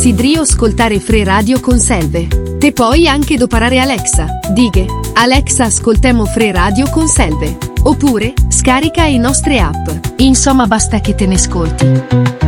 desideri ascoltare Free Radio con Selve. Te puoi anche doparare Alexa, dighe: Alexa, ascoltemo Free Radio con Selve. Oppure, scarica i nostre app. Insomma, basta che te ne ascolti.